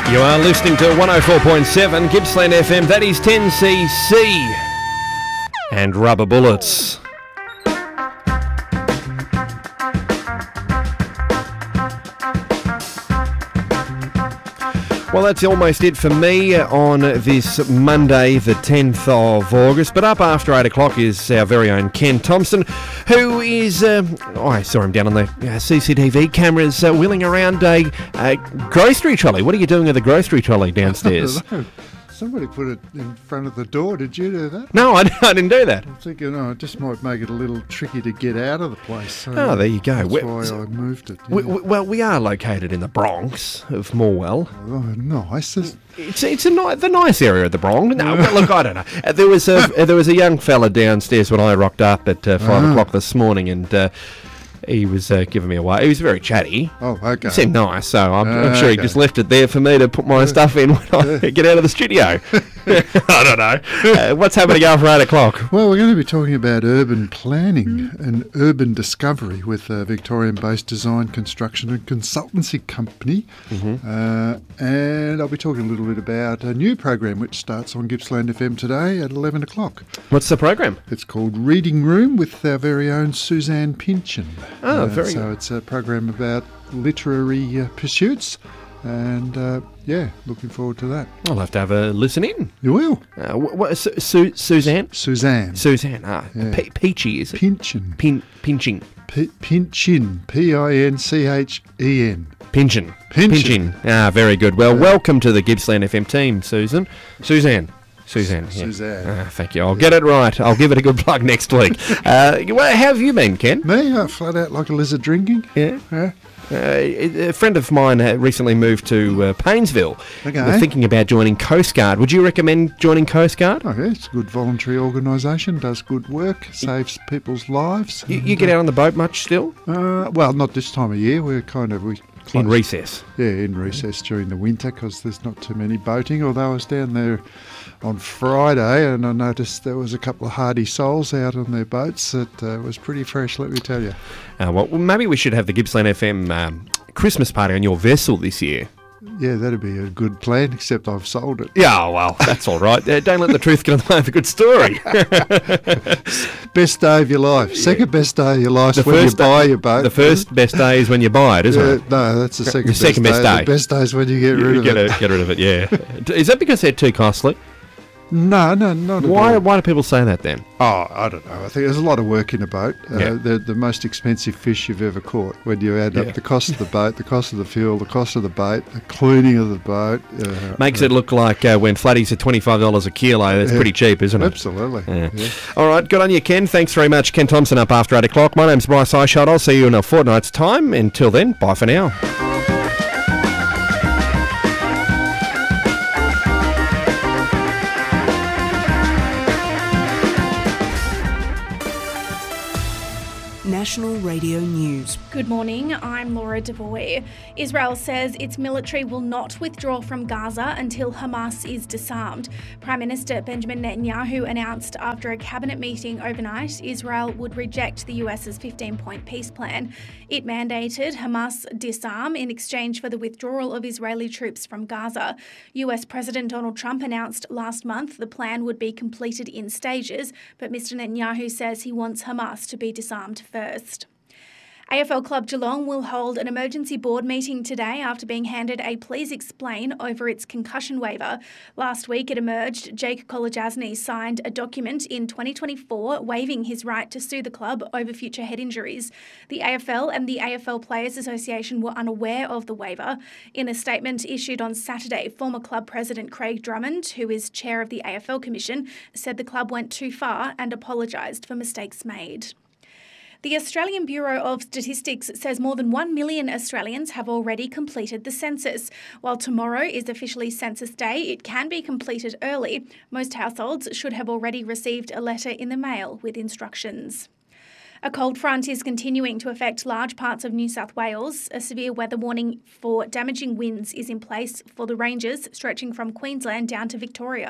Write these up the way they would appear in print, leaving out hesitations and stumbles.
You are listening to 104.7 Gippsland FM. That is 10cc and Rubber Bullets. Well, that's almost it for me on this Monday, the 10th of August. But up after 8 o'clock is our very own Ken Thompson, who is, I saw him down on the CCTV cameras wheeling around a grocery trolley. What are you doing with the grocery trolley downstairs? Somebody put it in front of the door. Did you do that? No, I didn't do that. I'm thinking, it just might make it a little tricky to get out of the place. So there you go. That's why I moved it. Yeah. We are located in the Bronx of Morwell. Oh, nice. It's the nice area of the Bronx. No, look, I don't know. There was a young fella downstairs when I rocked up at 5 o'clock this morning, and he was giving me away. He was very chatty. Oh, okay. He seemed nice, so I'm sure he just left it there for me to put my stuff in when I get out of the studio. I don't know. What's happening after 8 o'clock? Well, we're going to be talking about urban planning and urban discovery with a Victorian-based design, construction and consultancy company. And I'll be talking a little bit about a new program which starts on Gippsland FM today at 11 o'clock. What's the program? It's called Reading Room with our very own Suzanne Pynchon. Oh, very good. So it's a program about literary pursuits. And, looking forward to that. I'll have to have a listen in. You will. Suzanne? Suzanne. Yeah. Peachy, is it? Pynchon. Pinching. Pynchon. P-I-N-C-H-E-N. Pynchon. Very good. Well, welcome to the Gippsland FM team, Suzanne. Yeah. Suzanne. Thank you. I'll get it right. I'll give it a good plug next week. How have you been, Ken? Me? Flat out like a lizard drinking. Yeah. A friend of mine recently moved to Paynesville. Okay. We're thinking about joining Coast Guard. Would you recommend joining Coast Guard? Oh, yeah, it's a good voluntary organisation, does good work, saves people's lives. You get out on the boat much still? Well, not this time of year. We're in recess. Yeah, in recess during the winter because there's not too many boating, although I was down there on Friday and I noticed there was a couple of hardy souls out on their boats. It was pretty fresh, let me tell you. Well, maybe we should have the Gippsland FM Christmas party on your vessel this year. Yeah, that'd be a good plan, except I've sold it. Yeah, well, that's all right. Don't let the truth get in the way of a good story. Best day of your life. Second best day of your life is when you buy your boat. The first best day is when you buy it, isn't it? No, that's the second best day. The best day is when you get rid of it. Get rid of it, yeah. Is that because they're too costly? No, not at all. Why do people say that then? Oh, I don't know. I think there's a lot of work in a boat. They're the most expensive fish you've ever caught when you add up the cost of the boat, the cost of the fuel, the cost of the bait, the cleaning of the boat. Makes it look like when flatties are $25 a kilo, that's pretty cheap, isn't it? Absolutely. Yeah. All right, good on you, Ken. Thanks very much. Ken Thompson up after 8 o'clock. My name's Bryce Eyeshot. I'll see you in a fortnight's time. Until then, bye for now. National Radio News. Good morning, I'm Laura Devoy. Israel says its military will not withdraw from Gaza until Hamas is disarmed. Prime Minister Benjamin Netanyahu announced after a cabinet meeting overnight Israel would reject the US's 15-point peace plan. It mandated Hamas disarm in exchange for the withdrawal of Israeli troops from Gaza. US President Donald Trump announced last month the plan would be completed in stages, but Mr. Netanyahu says he wants Hamas to be disarmed first. AFL club Geelong will hold an emergency board meeting today after being handed a please explain over its concussion waiver. Last week it emerged Jake Kolodjasny signed a document in 2024 waiving his right to sue the club over future head injuries. The AFL and the AFL Players Association were unaware of the waiver. In a statement issued on Saturday, former club president Craig Drummond, who is chair of the AFL Commission, said the club went too far and apologised for mistakes made. The Australian Bureau of Statistics says more than 1 million Australians have already completed the census. While tomorrow is officially Census Day, it can be completed early. Most households should have already received a letter in the mail with instructions. A cold front is continuing to affect large parts of New South Wales. A severe weather warning for damaging winds is in place for the ranges stretching from Queensland down to Victoria.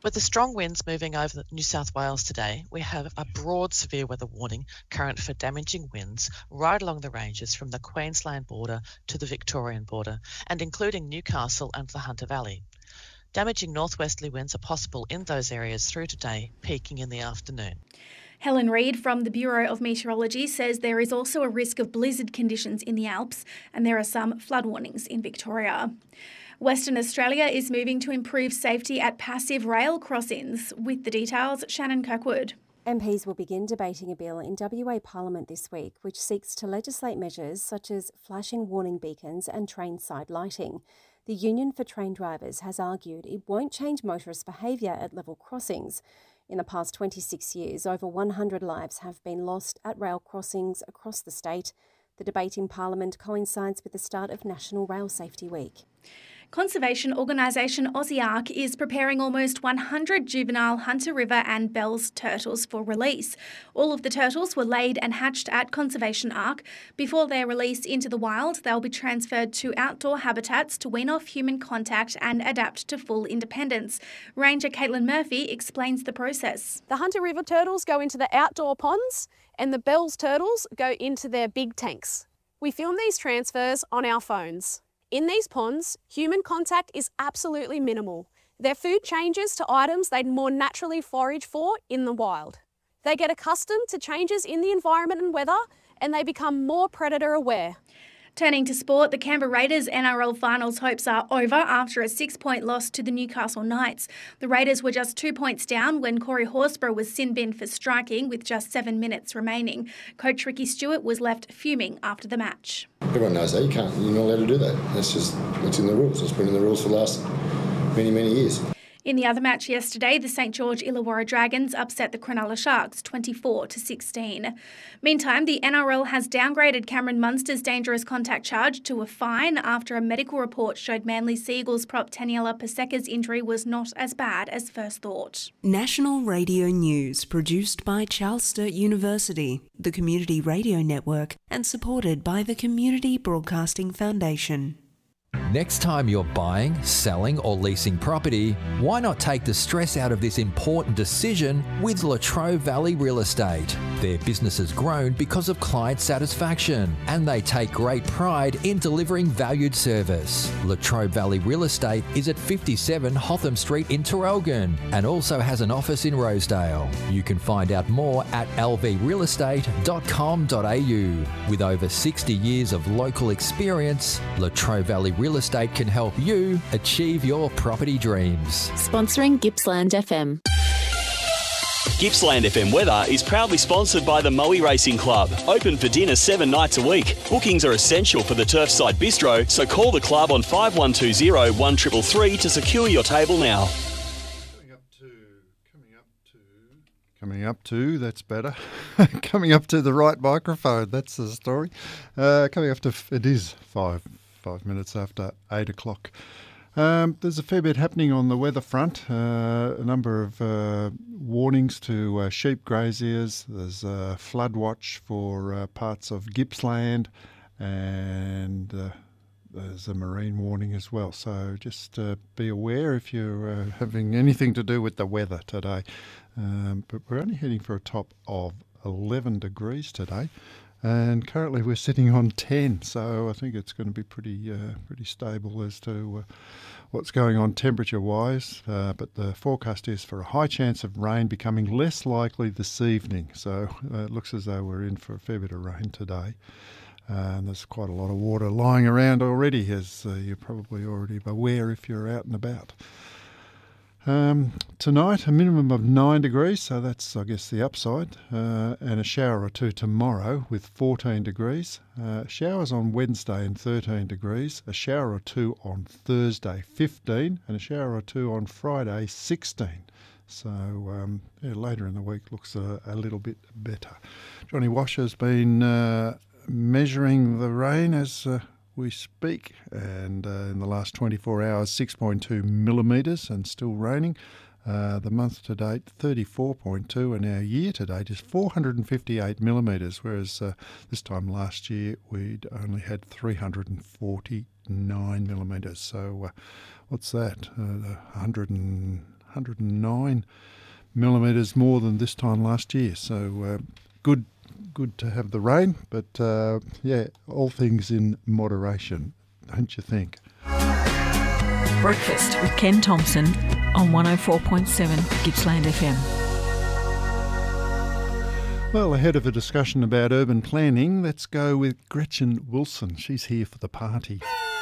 With the strong winds moving over New South Wales today, we have a broad severe weather warning current for damaging winds right along the ranges from the Queensland border to the Victorian border, and including Newcastle and the Hunter Valley. Damaging northwesterly winds are possible in those areas through today, peaking in the afternoon. Helen Reid from the Bureau of Meteorology says there is also a risk of blizzard conditions in the Alps, and there are some flood warnings in Victoria. Western Australia is moving to improve safety at passive rail crossings. With the details, Shannon Kirkwood. MPs will begin debating a bill in WA Parliament this week which seeks to legislate measures such as flashing warning beacons and train side lighting. The Union for Train Drivers has argued it won't change motorist behaviour at level crossings. In the past 26 years, over 100 lives have been lost at rail crossings across the state. The debate in Parliament coincides with the start of National Rail Safety Week. Conservation organisation Aussiark is preparing almost 100 juvenile Hunter River and Bells turtles for release. All of the turtles were laid and hatched at Conservation Ark. Before their release into the wild, they'll be transferred to outdoor habitats to wean off human contact and adapt to full independence. Ranger Caitlin Murphy explains the process. The Hunter River turtles go into the outdoor ponds and the Bells turtles go into their big tanks. We film these transfers on our phones. In these ponds, human contact is absolutely minimal. Their food changes to items they'd more naturally forage for in the wild. They get accustomed to changes in the environment and weather, and they become more predator aware. Turning to sport, the Canberra Raiders NRL finals hopes are over after a 6-point loss to the Newcastle Knights. The Raiders were just 2 points down when Corey Horsburgh was sin-binned for striking with just 7 minutes remaining. Coach Ricky Stewart was left fuming after the match. Everyone knows that. You're not allowed to do that. It's in the rules. It's been in the rules for the last many, many years. In the other match yesterday, the St George Illawarra Dragons upset the Cronulla Sharks 24-16. Meantime, the NRL has downgraded Cameron Munster's dangerous contact charge to a fine after a medical report showed Manly Seagulls prop Taniela Paseka's injury was not as bad as first thought. National Radio News, produced by Charles Sturt University, the Community Radio Network, and supported by the Community Broadcasting Foundation. Next time you're buying, selling or leasing property, why not take the stress out of this important decision with Latrobe Valley Real Estate? Their business has grown because of client satisfaction, and they take great pride in delivering valued service. Latrobe Valley Real Estate is at 57 Hotham Street in Traralgon and also has an office in Rosedale. You can find out more at lvrealestate.com.au. With over 60 years of local experience, Latrobe Valley Real Estate can help you achieve your property dreams. Sponsoring Gippsland FM. Gippsland FM Weather is proudly sponsored by the Moe Racing Club. Open for dinner 7 nights a week. Bookings are essential for the Turfside Bistro, so call the club on 5120 1333 to secure your table now. Coming up to, that's better. Coming up to the right microphone, that's the story. Coming up to, it is 5 minutes after 8 o'clock. There's a fair bit happening on the weather front. A number of warnings to sheep graziers. There's a flood watch for parts of Gippsland, and there's a marine warning as well. So just be aware if you're having anything to do with the weather today. But we're only heading for a top of 11 degrees today. And currently we're sitting on 10, so I think it's going to be pretty stable as to what's going on temperature-wise. But the forecast is for a high chance of rain becoming less likely this evening. So it looks as though we're in for a fair bit of rain today. And there's quite a lot of water lying around already, as you're probably already aware if you're out and about. Tonight, a minimum of 9 degrees, so that's, I guess, the upside, and a shower or two tomorrow with 14 degrees. Showers on Wednesday and 13 degrees, a shower or two on Thursday, 15, and a shower or two on Friday, 16. So later in the week looks a little bit better. Johnny Wash has been measuring the rain as we speak, and in the last 24 hours 6.2 millimetres and still raining. The month to date 34.2, and our year to date is 458 millimetres, whereas this time last year we'd only had 349 millimetres. So what's that? 100 109 millimetres more than this time last year. So good to have the rain, but all things in moderation, don't you think? Breakfast with Ken Thompson on 104.7 Gippsland FM. Well, ahead of a discussion about urban planning, let's go with Gretchen Wilson. She's here for the party.